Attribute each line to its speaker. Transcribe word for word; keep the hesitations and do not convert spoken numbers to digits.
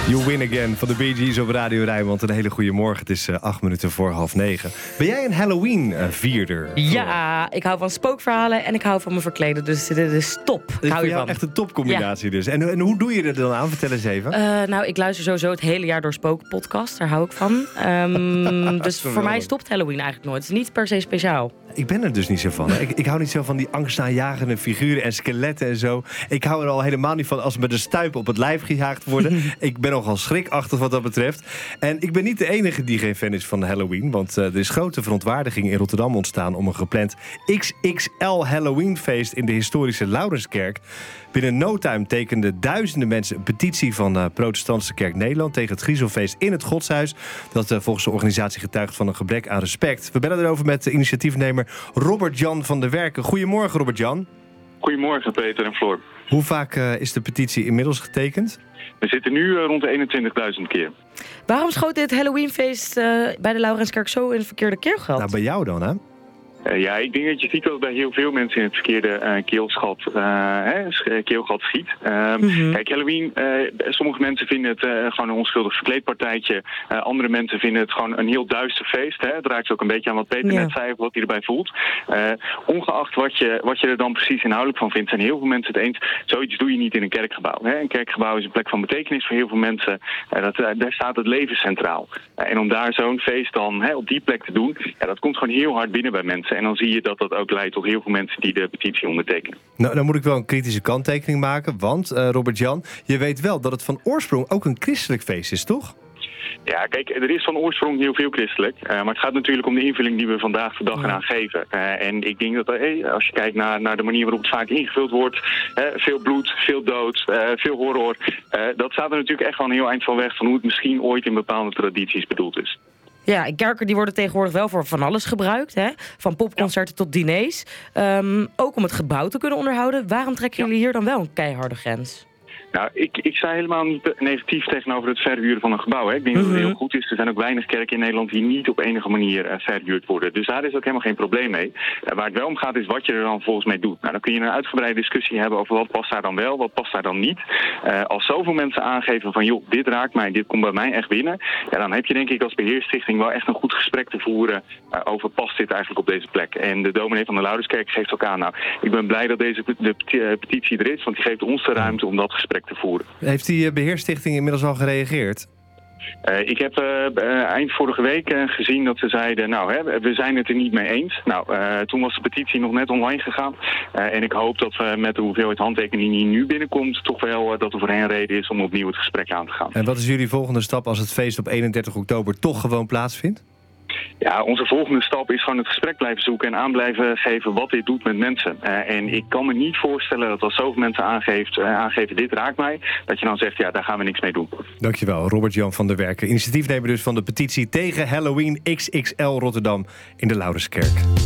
Speaker 1: You Win Again van de Bee Gees op Radio Rijnmond. Een hele goede morgen. Het is uh, acht minuten voor half negen. Ben jij een Halloween-vierder?
Speaker 2: Ja, ik hou van spookverhalen en ik hou van me verkleden. Dus dit is top. Ik hou je van.
Speaker 1: Echt een topcombinatie
Speaker 2: ja.
Speaker 1: dus. En, en hoe doe je er dan aan? Vertel eens even.
Speaker 2: Uh, nou, ik luister sowieso het hele jaar door Spookpodcast. Daar hou ik van. Um, dus voor mij stopt Halloween eigenlijk nooit. Het is niet per se speciaal.
Speaker 1: Ik ben er dus niet zo van. Ik, ik hou niet zo van die angstaanjagende figuren en skeletten en zo. Ik hou er al helemaal niet van als me de stuipen op het lijf gejaagd worden. Ik ben nogal schrikachtig wat dat betreft. En ik ben niet de enige die geen fan is van Halloween. Want uh, er is grote verontwaardiging in Rotterdam ontstaan om een gepland X X L Halloweenfeest in de historische Laurenskerk. Binnen no time tekenden duizenden mensen een petitie van de Protestantse Kerk Nederland tegen het griezelfeest in het Godshuis. Dat uh, volgens de organisatie getuigt van een gebrek aan respect. We bellen erover met de initiatiefnemer Robert-Jan van der Werken. Goedemorgen, Robert-Jan.
Speaker 3: Goedemorgen, Peter en Floor.
Speaker 1: Hoe vaak uh, is de petitie inmiddels getekend?
Speaker 3: We zitten nu uh, rond de eenentwintigduizend keer.
Speaker 2: Waarom schoot dit Halloweenfeest uh, bij de Laurenskerk zo in het verkeerde keelgat?
Speaker 1: Nou, bij jou dan, hè?
Speaker 3: Uh, ja, ik denk dat je ziet dat het bij heel veel mensen in het verkeerde uh, keelgat, uh, hè, keelgat schiet. Uh, mm-hmm. Kijk, Halloween, uh, sommige mensen vinden het uh, gewoon een onschuldig verkleedpartijtje. Uh, andere mensen vinden het gewoon een heel duister feest. Hè. Het raakt ook een beetje aan wat Peter ja. net zei, wat hij erbij voelt. Uh, ongeacht wat je, wat je er dan precies inhoudelijk van vindt, zijn heel veel mensen het eens. Zoiets doe je niet in een kerkgebouw. Hè. Een kerkgebouw is een plek van betekenis voor heel veel mensen. Uh, dat, uh, daar staat het leven centraal. Uh, en om daar zo'n feest dan hè, op die plek te doen, ja, dat komt gewoon heel hard binnen bij mensen. En dan zie je dat dat ook leidt tot heel veel mensen die de petitie ondertekenen.
Speaker 1: Nou, dan moet ik wel een kritische kanttekening maken. Want, uh, Robert-Jan, je weet wel dat het van oorsprong ook een christelijk feest is, toch?
Speaker 3: Ja, kijk, er is van oorsprong heel veel christelijk. Uh, maar het gaat natuurlijk om de invulling die we vandaag de dag eraan geven. Uh, en ik denk dat hey, als je kijkt naar, naar de manier waarop het vaak ingevuld wordt, uh, veel bloed, veel dood, uh, veel horror. Uh, dat staat er natuurlijk echt wel een heel eind van weg van hoe het misschien ooit in bepaalde tradities bedoeld is.
Speaker 2: Ja, in kerken die worden tegenwoordig wel voor van alles gebruikt. Hè? Van popconcerten ja. tot diners. Um, ook om het gebouw te kunnen onderhouden. Waarom trekken ja. jullie hier dan wel een keiharde grens?
Speaker 3: Nou, ik, ik sta helemaal niet negatief tegenover het verhuren van een gebouw. Hè. Ik denk mm-hmm. dat het heel goed is. Er zijn ook weinig kerken in Nederland die niet op enige manier uh, verhuurd worden. Dus daar is ook helemaal geen probleem mee. Uh, waar het wel om gaat is wat je er dan volgens mee doet. Nou, dan kun je een uitgebreide discussie hebben over wat past daar dan wel, wat past daar dan niet. Uh, als zoveel mensen aangeven van joh, dit raakt mij, dit komt bij mij echt binnen. Ja, dan heb je denk ik als beheerstichting wel echt een goed gesprek te voeren uh, over past dit eigenlijk op deze plek. En de dominee van de Laurenskerk geeft ook aan. Nou, ik ben blij dat deze de petitie er is, want die geeft ons de ruimte om dat gesprek te voeren.
Speaker 1: Heeft die beheerstichting inmiddels al gereageerd?
Speaker 3: Uh, ik heb uh, uh, eind vorige week uh, gezien dat ze zeiden, nou, hè, we zijn het er niet mee eens. Nou, uh, toen was de petitie nog net online gegaan. Uh, en ik hoop dat we met de hoeveelheid handtekeningen die nu binnenkomt, toch wel uh, dat er voor hen reden is om opnieuw het gesprek aan te gaan.
Speaker 1: En wat is jullie volgende stap als het feest op eenendertig oktober toch gewoon plaatsvindt?
Speaker 3: Ja, onze volgende stap is gewoon het gesprek blijven zoeken en aan blijven geven wat dit doet met mensen. Uh, en ik kan me niet voorstellen dat als zoveel mensen aangeeft, uh, aangeven dit raakt mij, dat je dan zegt ja, daar gaan we niks mee doen.
Speaker 1: Dankjewel, Robert-Jan van der Werken, initiatiefnemer dus van de petitie tegen Halloween X X L Rotterdam in de Laurenskerk.